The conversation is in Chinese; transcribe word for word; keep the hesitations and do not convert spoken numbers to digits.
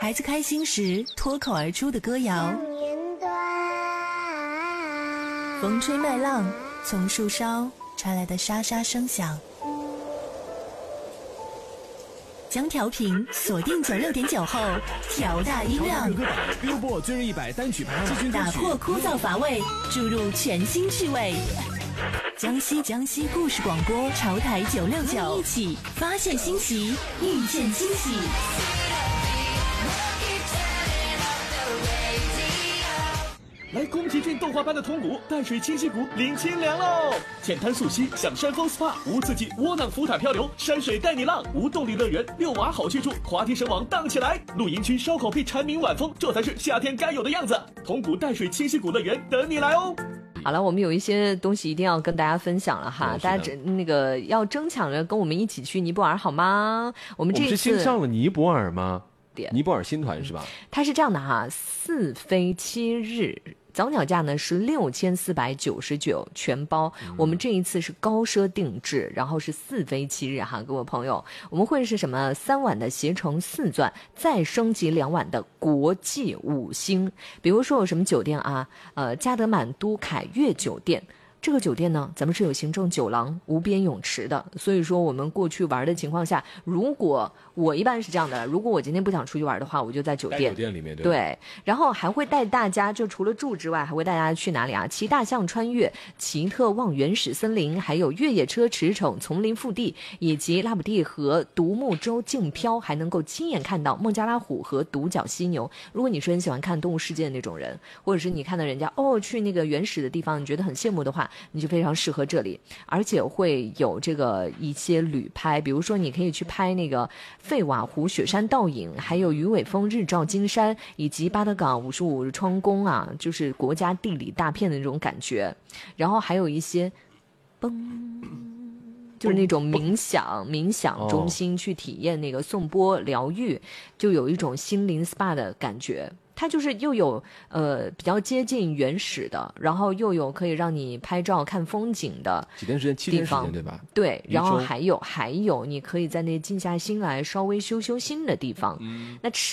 孩子开心时脱口而出的歌谣，风吹麦浪，从树梢传来的沙沙声响。将调频锁定九六点九后，调大音量， Billboard 最热一百单曲排行榜， 打破枯燥乏味，注入全新趣味。江西江西故事广播潮台九六九，一起发现新奇，遇见惊喜。 来宫崎骏动画般的通古淡水清溪谷领清凉喽！浅滩溯溪，享山峰 S P A， 无刺激窝囊浮塔漂流，山水带你浪，无动力乐园，遛娃好去处，滑梯绳网荡起来，露营区烧烤配蝉鸣晚风，这才是夏天该有的样子。通古淡水清溪谷乐园等你来哦！ 好了，我们有一些东西一定要跟大家分享了哈，大家那个要争抢着跟我们一起去尼泊尔好吗？我们这次我们是先上了尼泊尔吗？尼泊尔新团是吧？ 它是这样的哈，四飞七日。早鸟价呢是六千四百九十九全包、嗯，我们这一次是高奢定制，然后是四飞七日哈，各位朋友，我们会是什么三晚的携程四钻，再升级两晚的国际五星，比如说有什么酒店啊，呃，加德满都凯悦酒店。这个酒店呢，咱们是有行政酒廊、无边泳池的，所以说我们过去玩的情况下，如果我一般是这样的，如果我今天不想出去玩的话，我就在酒店， 酒店里面 对, 对，然后还会带大家，就除了住之外，还会带大家去哪里啊？骑大象穿越奇特望原始森林，还有越野车驰骋丛林腹地，以及拉卜蒂河独木舟竞漂，还能够亲眼看到孟加拉虎和独角犀牛。如果你是很喜欢看动物世界的那种人，或者是你看到人家哦去那个原始的地方，你觉得很羡慕的话，你就非常适合这里，而且会有这个一些旅拍，比如说你可以去拍那个费瓦湖雪山倒影，还有鱼尾峰日照金山，以及巴德港五十五窗宫啊，就是国家地理大片的那种感觉。然后还有一些嘣，就是那种冥想冥想中心去体验那个颂钵疗愈，就有一种心灵 S P A 的感觉。它就是又有呃比较接近原始的，然后又有可以让你拍照看风景的几天时间，七天时间对吧？ 对，然后还有还有你可以在那静下心来稍微修修心的地方。嗯，那吃